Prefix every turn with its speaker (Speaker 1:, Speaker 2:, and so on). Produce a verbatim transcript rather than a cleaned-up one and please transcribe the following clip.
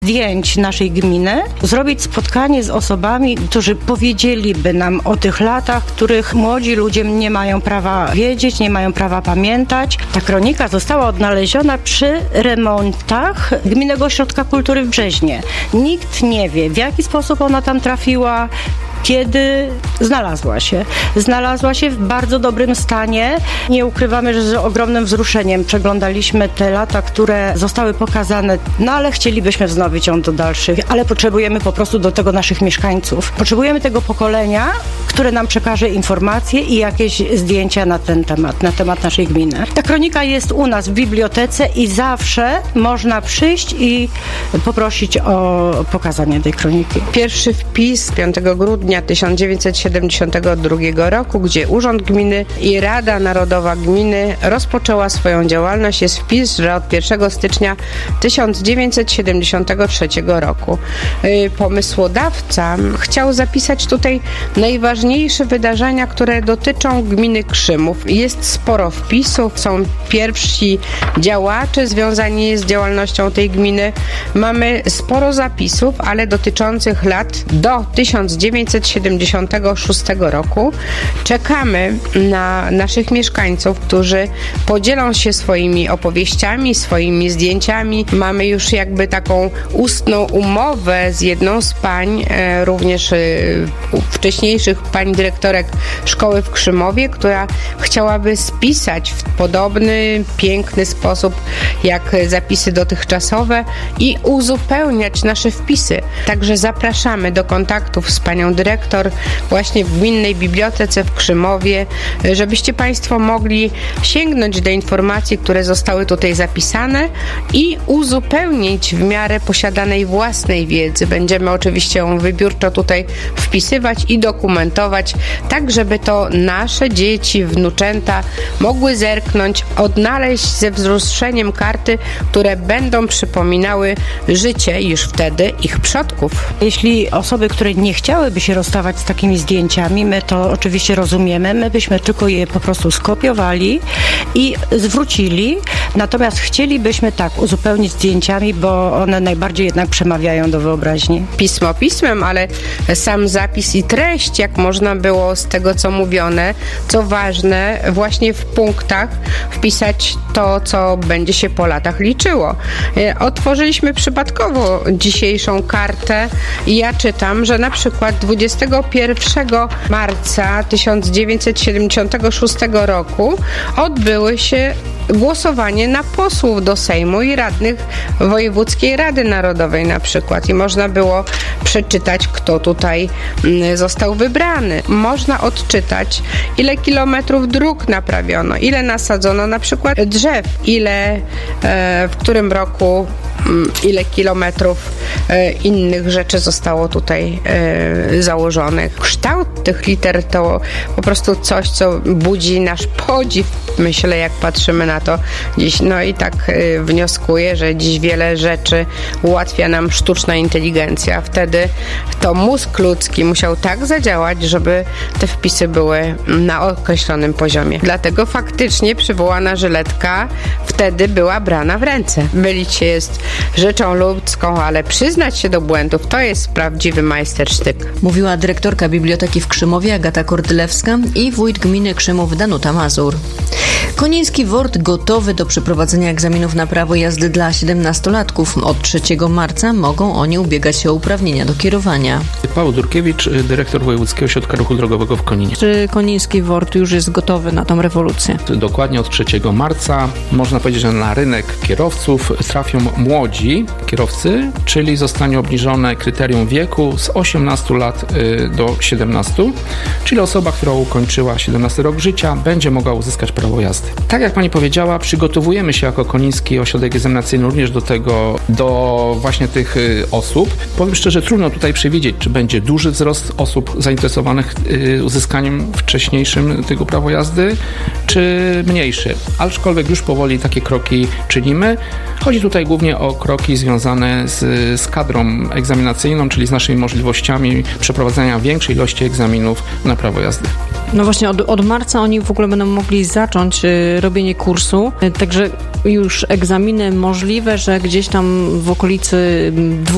Speaker 1: zdjęć naszej gminy, zrobić spotkanie z osobami, którzy powiedzieliby nam o tych latach, których młodzi ludzie nie mają prawa wiedzieć, nie mają prawa pamiętać. Ta kronika została odnaleziona przy remontach Gminnego Ośrodka Kultury w Brzeźnie. Nikt nie wie, w jaki sposób ona tam trafiła, kiedy znalazła się. Znalazła się w bardzo dobrym stanie. Nie ukrywamy, że z ogromnym wzruszeniem przeglądaliśmy te lata, które zostały pokazane, no ale chcielibyśmy wznowić ją do dalszych, ale potrzebujemy po prostu do tego naszych mieszkańców. Potrzebujemy tego pokolenia, które nam przekaże informacje i jakieś zdjęcia na ten temat, na temat naszej gminy. Ta kronika jest u nas w bibliotece i zawsze można przyjść i poprosić o pokazanie tej kroniki.
Speaker 2: Pierwszy wpis piątego grudnia tysiąc dziewięćset siedemdziesiątego drugiego roku, gdzie Urząd Gminy i Rada Narodowa Gminy rozpoczęła swoją działalność, jest wpis, że od pierwszego stycznia tysiąc dziewięćset siedemdziesiątego trzeciego roku. Pomysłodawca chciał zapisać tutaj najważniejsze wydarzenia, które dotyczą gminy Krzymów. Jest sporo wpisów, są pierwsi działacze związani z działalnością tej gminy. Mamy sporo zapisów, ale dotyczących lat do tysiąc dziewięćset siedemdziesiątego szóstego roku. Czekamy na naszych mieszkańców, którzy podzielą się swoimi opowieściami, swoimi zdjęciami. Mamy już jakby taką ustną umowę z jedną z pań, e, również e, wcześniejszych pań dyrektorek szkoły w Krzymowie, która chciałaby spisać w podobny, piękny sposób jak zapisy dotychczasowe i uzupełniać nasze wpisy. Także zapraszamy do kontaktów z panią dyrektor właśnie w Gminnej Bibliotece w Krzymowie, żebyście Państwo mogli sięgnąć do informacji, które zostały tutaj zapisane i uzupełnić w miarę posiadanej własnej wiedzy. Będziemy oczywiście ją wybiórczo tutaj wpisywać i dokumentować, tak żeby to nasze dzieci, wnuczęta mogły zerknąć, odnaleźć ze wzruszeniem karty, które będą przypominały życie już wtedy ich przodków.
Speaker 1: Jeśli osoby, które nie chciałyby się rozstawać z takimi zdjęciami, my to oczywiście rozumiemy, my byśmy tylko je po prostu skopiowali i zwrócili, natomiast chcielibyśmy tak uzupełnić zdjęciami, bo one najbardziej jednak przemawiają do wyobraźni.
Speaker 2: Pismo pismem, ale sam zapis i treść, jak można było z tego, co mówione, co ważne, właśnie w punktach wpisać to, co będzie się po latach liczyło. Otworzyliśmy przypadkowo dzisiejszą kartę i ja czytam, że na przykład dwudziestego pierwszego marca tysiąc dziewięćset siedemdziesiątego szóstego roku odbyły się głosowanie na posłów do Sejmu i radnych Wojewódzkiej Rady Narodowej na przykład i można było przeczytać, kto tutaj został wybrany. Można odczytać, ile kilometrów dróg naprawiono, ile nasadzono na przykład drzew, ile e, w którym roku ile kilometrów e, innych rzeczy zostało tutaj e, założonych. Kształt tych liter to po prostu coś, co budzi nasz podziw, myślę, jak patrzymy na to dziś. No i tak e, wnioskuję, że dziś wiele rzeczy ułatwia nam sztuczna inteligencja. Wtedy to mózg ludzki musiał tak zadziałać, żeby te wpisy były na określonym poziomie. Dlatego faktycznie przywołana żyletka wtedy była brana w ręce. Mylić się jest rzeczą ludzką, ale przyznać się do błędów to jest prawdziwy majstersztyk.
Speaker 3: Mówiła dyrektorka Biblioteki w Krzymowie Agata Kordylewska i wójt gminy Krzymów Danuta Mazur. Koniński Wort gotowy do przeprowadzenia egzaminów na prawo jazdy dla siedemnastolatków. Od trzeciego marca mogą oni ubiegać się o uprawnienia do kierowania.
Speaker 4: Paweł Durkiewicz, dyrektor Wojewódzkiego Ośrodka Ruchu Drogowego w Koninie.
Speaker 5: Czy Koniński Wort już jest gotowy na tą rewolucję?
Speaker 4: Dokładnie od trzeciego marca można powiedzieć, że na rynek kierowców trafią młodzi kierowcy, czyli zostanie obniżone kryterium wieku z osiemnastu lat do siedemnastu, czyli osoba, która ukończyła siedemnasty rok życia, będzie mogła uzyskać prawo jazdy. Tak jak pani powiedziała, przygotowujemy się jako Koniński Ośrodek Egzaminacyjny również do tego, do właśnie tych osób. Powiem szczerze, trudno tutaj przewidzieć, czy będzie duży wzrost osób zainteresowanych uzyskaniem wcześniejszym tego prawa jazdy, czy mniejszy. Aczkolwiek już powoli takie kroki czynimy. Chodzi tutaj głównie o kroki związane z, z kadrą egzaminacyjną, czyli z naszymi możliwościami przeprowadzania większej ilości egzaminów na prawo jazdy.
Speaker 5: No właśnie od, od marca oni w ogóle będą mogli zacząć y, robienie kursu, y, także już egzaminy możliwe, że gdzieś tam w okolicy